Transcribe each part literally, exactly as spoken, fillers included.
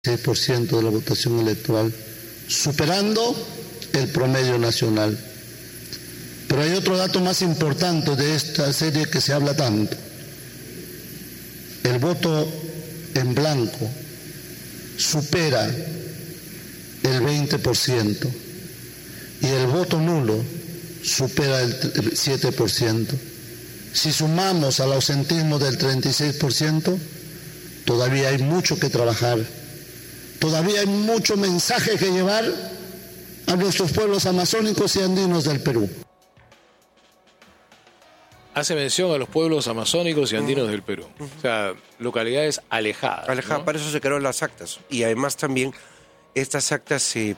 seis por ciento de la votación electoral, superando el promedio nacional. Pero hay otro dato más importante de esta serie que se habla tanto. El voto en blanco supera el veinte por ciento y el voto nulo supera el siete por ciento. Si sumamos al ausentismo del treinta y seis por ciento, todavía hay mucho que trabajar. Todavía hay mucho mensaje que llevar a nuestros pueblos amazónicos y andinos del Perú. Hace mención a los pueblos amazónicos y andinos uh-huh. del Perú. Uh-huh. O sea, localidades alejadas. Alejadas, ¿no? Para eso se crearon las actas. Y además también estas actas se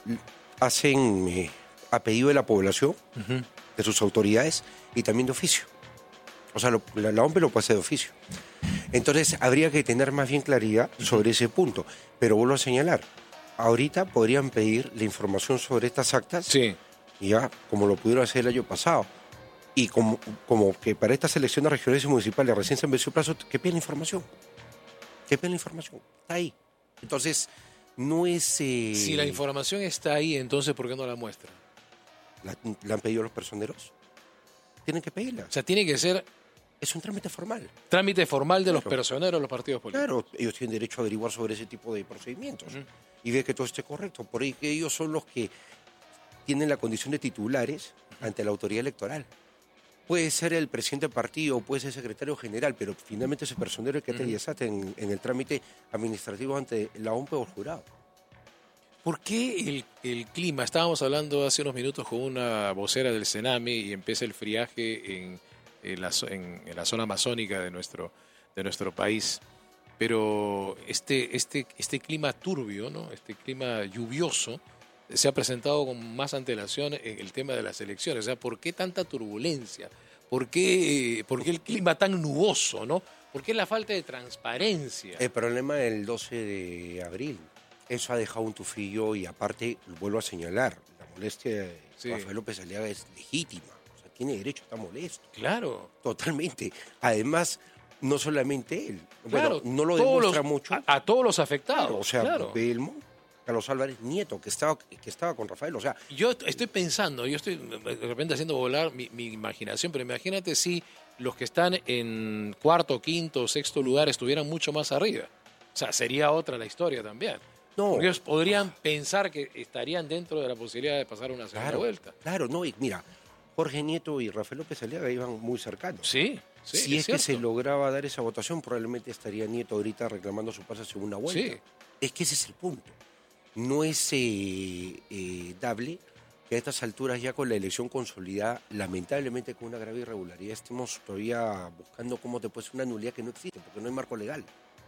hacen eh, a pedido de la población, uh-huh. de sus autoridades y también de oficio. O sea, lo, la, la O M P lo puede hacer de oficio. Entonces, habría que tener más bien claridad sobre ese punto. Pero vuelvo a señalar, ahorita podrían pedir la información sobre estas actas, sí. ya como lo pudieron hacer el año pasado. Y como, como que para estas elecciones regionales y municipales recién se venció el plazo, que piden la información. Que piden la información. Está ahí. Entonces, no es... Eh... Si la información está ahí, entonces, ¿por qué no la muestran? ¿La, la han pedido los personeros? Tienen que pedirla. O sea, tiene que ser... Es un trámite formal. Trámite formal de claro. los personeros de los partidos políticos. Claro, ellos tienen derecho a averiguar sobre ese tipo de procedimientos uh-huh. y ver que todo esté correcto. Por ahí que ellos son los que tienen la condición de titulares uh-huh. ante la autoridad electoral. Puede ser el presidente del partido, puede ser el secretario general, pero finalmente ese personero es el que uh-huh. te en, en el trámite administrativo ante la O M P o el jurado. ¿Por qué el, el clima? Estábamos hablando hace unos minutos con una vocera del Sename y empieza el friaje en... En la, en, en la zona amazónica de nuestro, de nuestro país, pero este, este, este clima turbio, ¿no? Este clima lluvioso, se ha presentado con más antelación en el tema de las elecciones. O sea, ¿por qué tanta turbulencia? ¿Por qué, por qué el clima tan nuboso, ¿no? ¿Por qué la falta de transparencia? El problema del doce de abril, eso ha dejado un tufillo y aparte, vuelvo a señalar, la molestia de sí. Rafael López Aliaga es legítima. Tiene derecho a estar molesto. Claro. Totalmente. Además, no solamente él. Claro, bueno, no lo demuestra los, mucho. A, a todos los afectados. Claro, o sea, claro. Belmo, Carlos Álvarez Nieto, que estaba, que estaba con Rafael. O sea, yo estoy pensando, yo estoy de repente haciendo volar mi, mi imaginación, pero imagínate si los que están en cuarto, quinto, sexto lugar estuvieran mucho más arriba. O sea, sería otra la historia también. No. Porque ellos podrían pensar que estarían dentro de la posibilidad de pasar una segunda claro, vuelta. Claro, no, y mira, Jorge Nieto y Rafael López Aliaga iban muy cercanos. Sí, sí. Si es, es que cierto. se lograba dar esa votación, probablemente estaría Nieto ahorita reclamando su pase a segunda vuelta. Sí. Es que ese es el punto. No es eh, eh, dable que a estas alturas, ya con la elección consolidada, lamentablemente con una grave irregularidad, estemos todavía buscando cómo te puede ser una nulidad que no existe, porque no hay marco legal.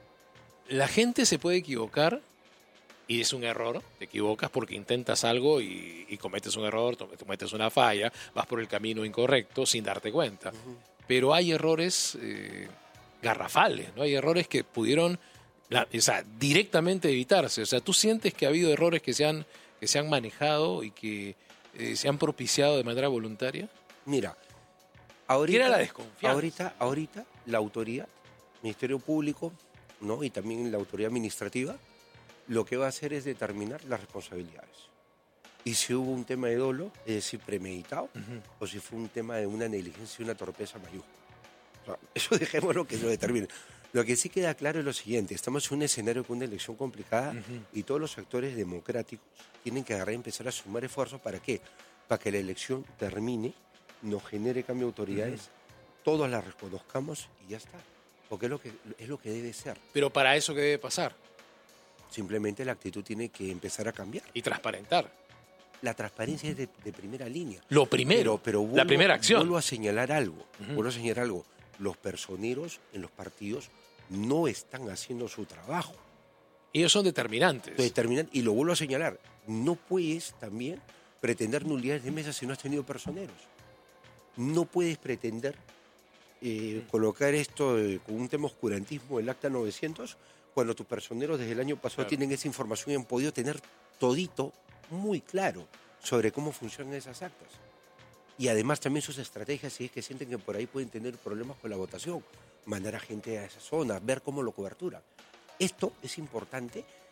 La gente se puede equivocar. Y es un error, te equivocas porque intentas algo y, y cometes un error, cometes una falla, vas por el camino incorrecto sin darte cuenta. Uh-huh. Pero hay errores eh, garrafales, ¿no? Hay errores que pudieron la, o sea, directamente evitarse. O sea, ¿tú sientes que ha habido errores que se han, que se han manejado y que eh, se han propiciado de manera voluntaria? Mira, ahorita, ¿qué era la desconfianza? Ahorita, ahorita la autoridad, Ministerio Público, ¿no? Y también la autoridad administrativa, lo que va a hacer es determinar las responsabilidades. Y si hubo un tema de dolo, es decir, premeditado, uh-huh. o si fue un tema de una negligencia y una torpeza mayúscula. O sea, eso dejémoslo que lo determine. Lo que sí queda claro es lo siguiente, estamos en un escenario con una elección complicada uh-huh. y todos los actores democráticos tienen que agarrar y empezar a sumar esfuerzos. ¿Para qué? Para que la elección termine, nos genere cambio de autoridades, uh-huh. todos las reconozcamos y ya está. Porque es lo que, es lo que debe ser. Pero para eso, ¿qué debe pasar? Simplemente la actitud tiene que empezar a cambiar. Y transparentar. La transparencia es de, de primera línea. Lo primero, pero, pero vuelvo, la primera acción. Vuelvo a señalar algo, uh-huh. vuelvo a señalar algo. Los personeros en los partidos no están haciendo su trabajo. Ellos son determinantes. Determinantes. Y lo vuelvo a señalar, no puedes también pretender nulidades de mesa si no has tenido personeros. No puedes pretender eh, uh-huh. colocar esto eh, con un tema oscurantismo, el acta novecientos, cuando tus personeros desde el año pasado claro. tienen esa información y han podido tener todito muy claro sobre cómo funcionan esas actas. Y además también sus estrategias, si es que sienten que por ahí pueden tener problemas con la votación, mandar a gente a esa zona, ver cómo lo cobertura. Esto es importante